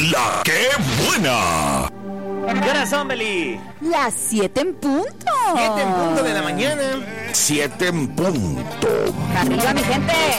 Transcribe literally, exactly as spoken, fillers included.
La que buena. ¿Qué hora son, Beli? Las siete en punto. Siete en punto de la mañana. Siete en punto. Arriba, mi gente.